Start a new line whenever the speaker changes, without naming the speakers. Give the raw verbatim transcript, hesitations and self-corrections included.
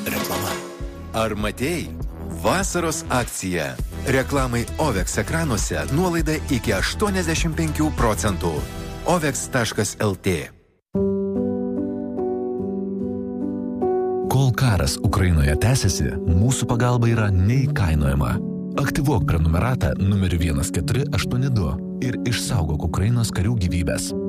Reklama. Ar matei? Vasaros akcija. Reklamai Ovex ekranuose nuolaida iki aštuoniasdešimt penkių procentų. ovex taškas lt.
Kol karas Ukrainoje tęsiasi, mūsų pagalba yra neįkainojama. Aktyvuok prenumeratą numeriu vienas keturi aštuoni du ir išsaugok Ukrainos karių gyvybės.